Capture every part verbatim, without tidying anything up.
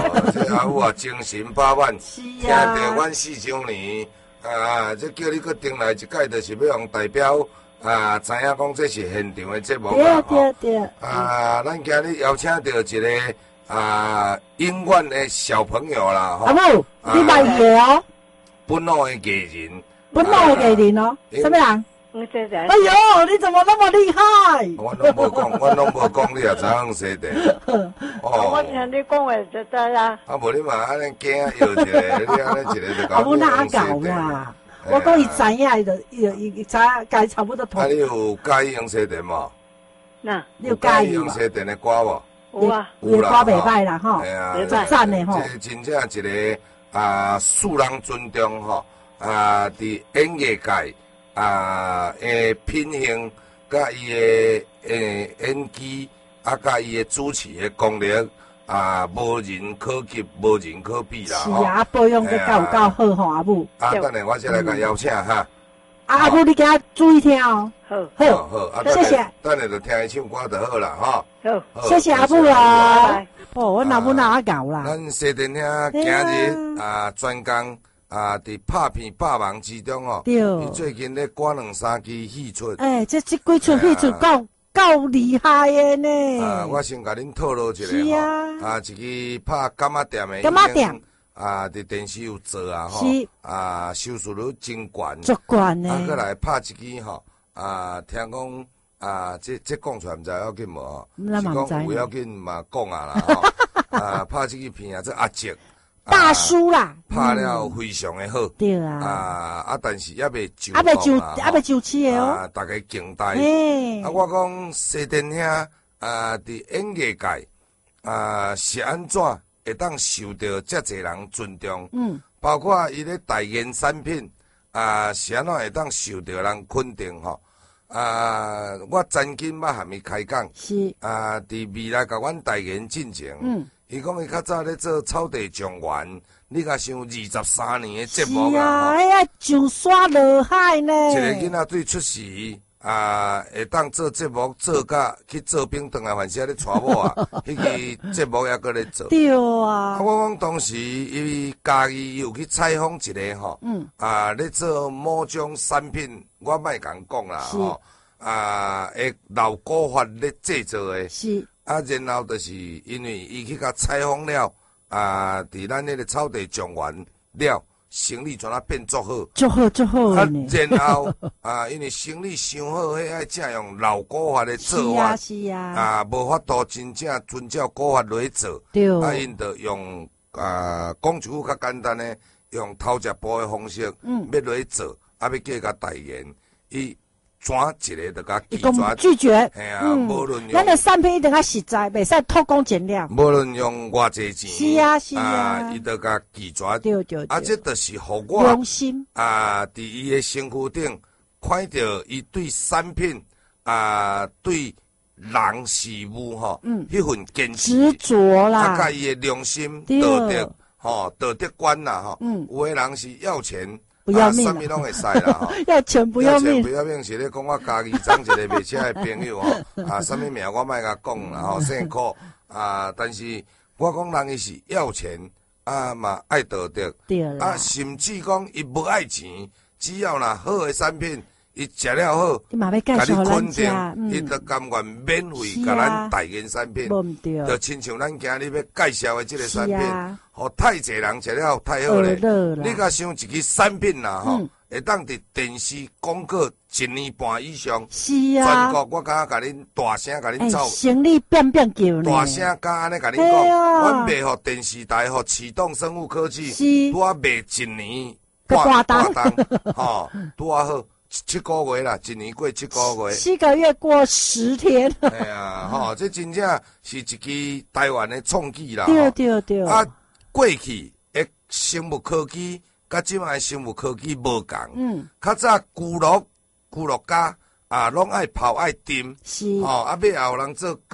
哦，这阿母啊，精神饱满，听啊到阮四周年啊，这叫你搁顶来一届，就是要用代表啊，知影讲这是现场的节目啦， 对对对。 啊，咱今日邀请到一个啊，永远的小朋友啦，吼。 阿母，你买嘢哦？ 本土的艺人。 本土的艺人哦？什么人？ 黄西茶。 哎呦，你怎么那么厉害？ 我拢无讲，我拢无讲，你也知黄西茶。 哦，我听你讲话就知啦。 啊，无你嘛安尼惊摇一个，你安尼一个就搞。我哪搞啦？我讲伊知影，伊就伊就伊知该差不多同。 啊，你有介意黄西茶无？ 那你有介意黄西茶的歌无？ 有啊， 有啦，歌袂歹啦吼， 袂歹， 赞的吼。 这真正一个啊，受人尊重吼啊，伫演艺界。啊，诶，品行，甲伊诶诶演技，啊，甲伊诶主持诶功力，啊，无人可及，无人可比啦。 是啊，保养得够够好吼，阿母。 啊，等下我先来甲邀请哈。 阿母，你给他注意听哦。 好， 好，好，啊， 谢谢。 等下就听伊唱歌就好啦，哈。 好， 谢谢阿母啊。哦，我阿母哪搞啦？ 咱西电遐今日啊，专工。啊！伫拍片百忙之中哦，伊最近咧赶两三支戏出。 哎，这这几出戏出够够厉害的呢！ 啊，我先甲恁透露一下吼， 啊，一支拍干妈店的， 干妈店啊，伫电视有做啊，吼，啊，收视率真悬， 足悬呢。 啊，过来拍一支吼，啊，听讲啊，这这讲出来毋知要紧无吼，是讲有要紧嘛讲啊啦吼，啊，拍这支片啊，这阿杰。 大叔啦， 拍了非常的好， 对啊， 啊啊，但是也未就， 也未就，也未就起的哦， 大家敬戴。啊，我讲西电兄啊，伫演艺界啊是安怎会当受到遮侪人尊重？嗯，包括伊咧代言产品啊，是安怎会当受到人肯定吼？啊，我曾经捌含伊开讲， 是啊，伫未来甲阮代言进程，嗯。伊讲伊较早咧做草地状元，你甲想二十三年的节目啊！是啊，哎呀，上山落海呢。 一个囡仔对出世啊，会当做节目做甲去做兵，回来反正咧带某啊，迄个节目也搁咧做。 对啊。 我讲当时伊家己有去采访一个吼，嗯，啊，咧做某种产品，我莫共讲啦吼，啊，会老古法咧制作的。 是。 啊，然后就是因为伊去甲采访了，啊，伫咱迄个草地状元了，生意全啊变足好， 足好足好啊，然后啊，因为生意伤好，迄爱正用老古法的做法， 是啊， 啊，无法度真正遵照古法来做， 对， 啊，因着用啊，讲一句较简单的，用偷食步的方式，嗯，要来做，啊，要叫伊甲代言，伊。转一个就甲拒绝， 拒绝， 嘿啊，无论用咱的产品一定较实在，袂使偷工减料。 无论用偌济钱， 是啊是啊， 伊都甲拒绝。 对对啊，这就是互我良心啊，伫伊的身躯顶看到伊对产品啊，对人事物吼，嗯，迄份坚持执着啦， 啊，甲伊的良心道德吼，道德观啦吼，嗯，有的人是要钱。 不要命， 啥物拢会使啦！ 要钱不要命， 不要命是咧讲我家己长一个卖车的朋友吼，啊，啥物名我莫甲讲啦吼，辛苦啊！但是我讲人伊是要钱啊嘛爱道德，啊，甚至讲伊无爱钱，只要若好的产品，伊食了好，甲你肯定，伊就甘愿免费甲咱代言产品，就亲像咱今日要介绍的即个产品。吼，太侪人食了太好咧！你甲想一支产品啦，吼，会当伫电视广告一年半以上， 是啊， 全国我敢甲恁大声甲恁走， 生意变变叫呢， 大声甲安尼甲恁讲，阮卖互电视台，互启动生物科技，拄啊卖一年半半档，吼，拄啊好七个月啦，一年过七个月， 七个月过十天， 哎呀，吼，这真正是一支台湾的创举啦， 对对对， 啊。过去的生物科技，甲即卖生物科技无共。嗯，较早咕噜咕噜家啊，拢爱泡爱啉， 是， 吼、哦，啊，尾后人做糕，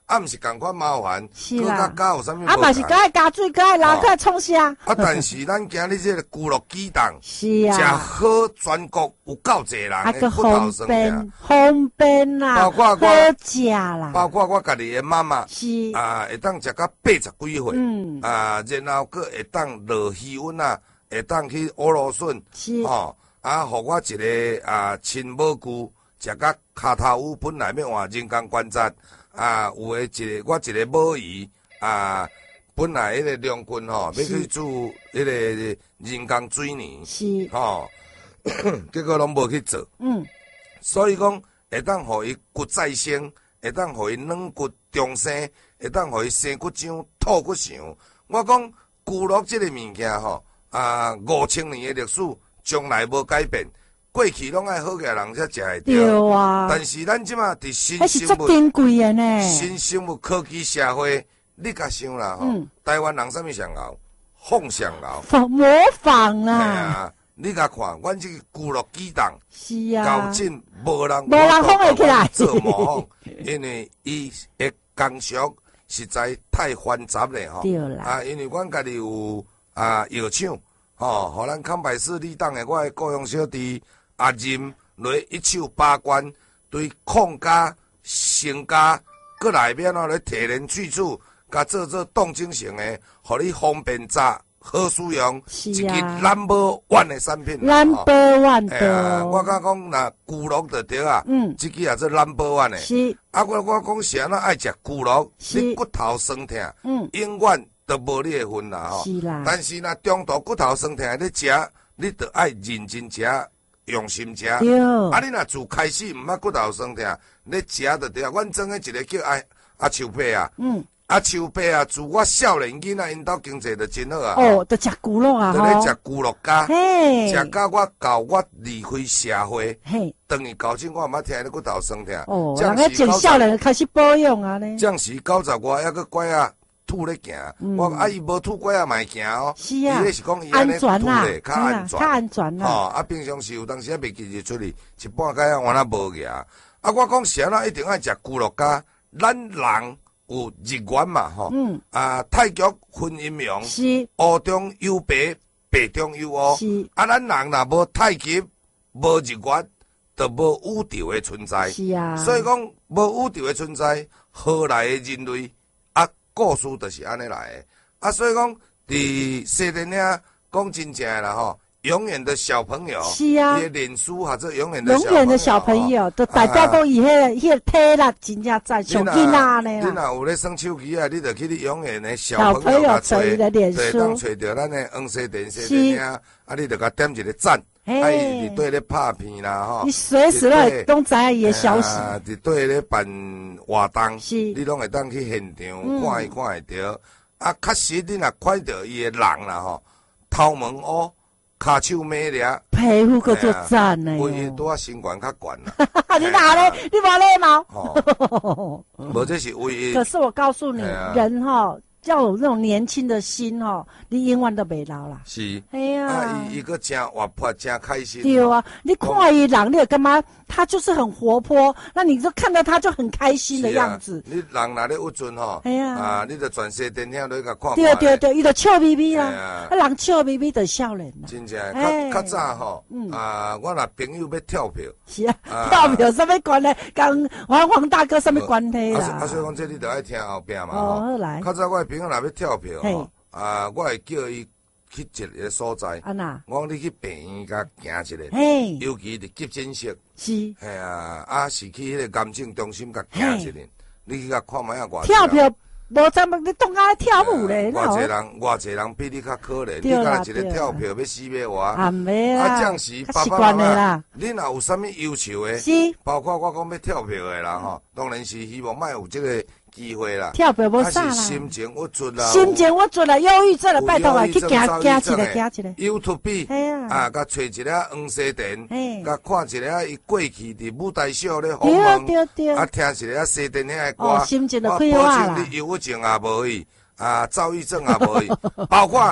啊，毋是共款麻烦， 是啦， 加有啥物？ 啊，嘛是该加水，该拉，该创啥？ 啊，但是咱今日这个咕噜鸡蛋， 是啊， 食好全国有够济人的骨头酸疼， 方便啦， 包括我好食啦， 包括我家己的妈妈， 是啊，会当食到八十几岁， 嗯， 啊，然后佫会当落气温啊，会当去乌芦笋， 是哦，啊，互我一个啊亲母舅。食到骹头乌，本来要换人工关节，啊，有诶一个我一个母姨啊，本来迄个梁君吼，要去做迄个人工水泥， 是吼，结果拢无去做。嗯，所以讲会当互伊骨再生，会当互伊软骨重生，会当互伊生骨浆、吐骨肠。我讲骨肉即个物件吼，啊，五千年诶历史，从来无改变。过去拢爱好个人才食会着， 啊、 但是咱即马伫新生物、 新生物科技社会，你甲想啦吼，嗯、台湾人啥物上熬，仿上熬， 模仿啦。 系啊，你甲看，阮即个咕噜鸡蛋， 是啊， 高进无人无人仿会起来， 做模仿，因为伊的工序实在太繁杂了吼。 对啦， 啊，因为阮家己有啊药厂，吼，互咱康百氏立党的我的雇佣小弟。阿任落一手把关，对抗加、成加，搁内面啊咧提炼去处，甲做做动精型的，互你方便炸、好使用， 是啊、 一支 number one 的产品。 number one 哎呀，我甲讲若咕噜就对啊，嗯，这支也是 number one 的。 是。 啊，我我讲谁啊爱食咕噜，你骨头酸痛，嗯，永远都无你的份啦吼。 是啦。 但是若中途骨头酸痛，你食，你得爱认真食。用心食，啊！你若自开始毋捌骨头酸痛，你食就对啊。阮种诶一个叫阿阿秋伯啊，嗯，阿秋伯啊，自我少年囡仔因兜经济就真好啊。 哦，就食咕噜啊， 就咧食咕噜咖， 嘿， 食到我到我离开社会，嘿，等于到今我毋捌听你骨头酸痛。 哦，人个从少年开始保养啊咧。 将是九十外还佫拐啊。吐咧行，嗯、我啊伊无吐过啊，嘛行哦。 是啊， 伊是讲伊安尼吐咧，较安全， 较安全啦。 吼、哦，啊平常时有当时啊袂记日出去，一半摆啊我那无个啊。啊，我讲啥啦，一定爱食咕噜咖。咱人有日元嘛，吼、哦，嗯，啊太极分阴阳， 是， 黑中有白，白中有黑， 是。 啊，咱人若无太极，无日元，就无宇宙的存在。 是啊。 所以讲无宇宙的存在，何来的人类？故事就是安尼来的，啊，所以讲，伫西电影讲真正的啦吼，永远的小朋友， 是啊， 伊的脸书或者永远的永远的小朋友，都代表讲伊迄个迄个体力真正在上囡仔呢啦。 你若有咧耍手机啊，你就去你永远的小朋友甲找，对，当找着咱的黄西电西电影，啊，你就甲点一个赞。啊，伊伫对咧拍片啦，吼， 你随时咧拢知影伊的消息。 啊，伫对咧办活动， 是， 你拢会当去现场看伊看会着。啊，确实你若看到伊的人啦，吼，头毛乌，骹手美俩， 皮肤个做赞呢， 为伊拄啊身悬较悬啦。 你哪咧？你无礼貌。 吼，无这是为伊。 可是我告诉你，人哈。要有那种年轻的心哦，你永远都袂老啦。 是， 哎呀， 啊，伊伊个真活泼，真开心。 对啊，你看伊人，你有干嘛？他就是很活泼，那你就看到他就很开心的样子。 你人哪里有准吼？哎呀，啊，你就全世电影都甲看。 对对对，伊就笑眯眯啦，啊，人笑眯眯就笑脸啦。 真正，较较早吼，啊，我若朋友要跳票， 是啊，跳票什么关系？跟黄黄大哥什么关系啦？ 啊，所以讲这你就爱听后壁嘛。 哦，好来。 较早我朋友若要跳票吼，啊，我会叫伊。去一个所在，啊呐，我讲你去病院甲行一下，嘿，尤其伫急诊室，是，哎呀，啊是去迄个癌症中心甲行一下，你去甲看卖啊， 跳票无怎么你当啊跳舞咧？ 偌济人，偌济人比你较可怜，你干一个跳票要死要活， 啊没啊， 啊这样是爸爸妈妈，你若有啥物要求的，是，包括我讲要跳票的啦吼，当然是希望莫有这个。机会啦， 跳票无啥啦， 心情郁卒啦， 心情郁卒啦，忧郁症啦，拜托啊，去行行一个，行一个。 YouTube 啊，甲找一个黄西电，甲看一个伊过去伫舞台秀咧访问，啊，听一个西电遐个歌， 心情就开花啦。我保证你忧郁症也无去，啊，躁郁症也无去，包括。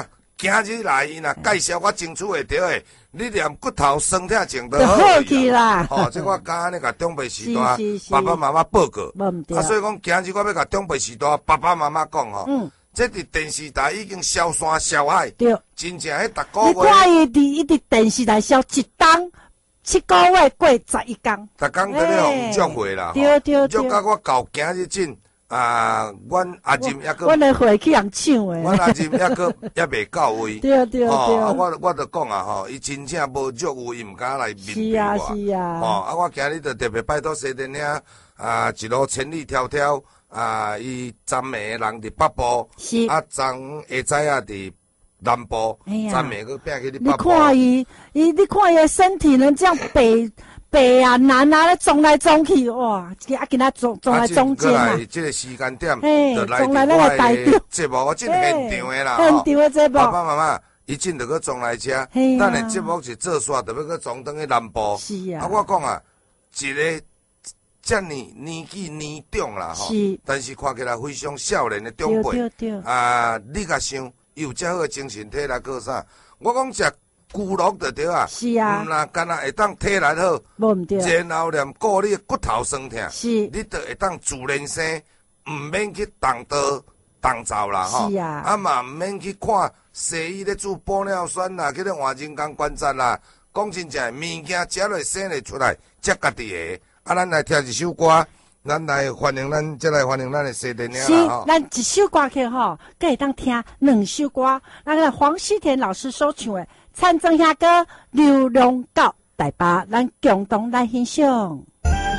今日来伊若介绍我争取会着诶，你连骨头酸痛症都就好好去啦。 哦，这我刚安尼甲长辈时代是是是爸爸妈妈报告， 无毋对啊，所以讲今日我要甲长辈时代爸爸妈妈讲吼， 嗯， 这伫电视台已经消山消海， 对， 真正迄你逐个月， 看伊伫伊伫电视台烧一档，七个月过十一工， 逐工在咧互祝会啦， 对对对， 祝甲我到今日真。啊，阮阿任抑个， 阮的回去人抢诶， 阮阿任抑个抑未到位， 对对对， 哦，啊，我我著讲啊，吼，伊真正无祝伊毋敢来面对我， 是啊是啊， 哦，啊，我今日著特别拜托西电兄啊，一路千里迢迢啊，伊暂暝人伫北部， 是啊，昨下早啊伫南部，暂暝佫拼去伫你北部。 看伊，伊你看伊的身体能这样北。北啊南啊，咧撞来撞去，哇！啊，今仔撞撞来中间啊！ 即个时间点， 嘿， 就来撞来咱个台场节目，我真现场诶啦， 现场诶节目。 爸爸妈妈，伊真着去撞来车，咱诶节目是做煞，着要去撞转去南部。 是啊。 啊，我讲啊，一个遮尔年纪年长啦，吼，但是看起来非常少年诶长辈。 对对对。 啊，你甲想，伊有遮好诶精神体力个啥？我讲食。骨肉就对啊， 是啊， 毋若干那会当体力好， 无毋对， 然后连顾你骨头酸痛， 是， 你就会当自然生，毋免去动刀动灶啦吼， 是啊， 啊嘛毋免去看西医咧煮玻尿酸啦，去咧换人工关节啦，讲真正物件食落生得出来，才家己个。啊，咱来听一首歌，咱来欢迎咱，再来欢迎咱的西电影啦吼。 是，咱一首歌曲吼，佮会当听两首歌，咱个黄西田老师所唱的。参政遐歌流浪到台北，咱共同来欣赏。